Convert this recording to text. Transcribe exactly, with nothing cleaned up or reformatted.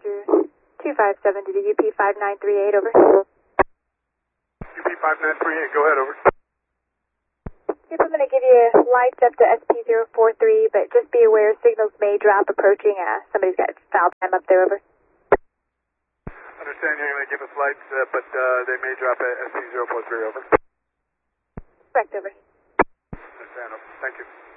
Roger. two five seven to the U P five nine three eight, over. U P five nine three eight, go ahead, over. Yep, I'm going to give you lights up to S P zero four three, but just be aware signals may drop approaching. Uh, somebody's got foul time up there, over. Understand you're going to give us lights, uh, but uh, they may drop at S P zero four three, over. Correct, over. Understand, over. Thank you.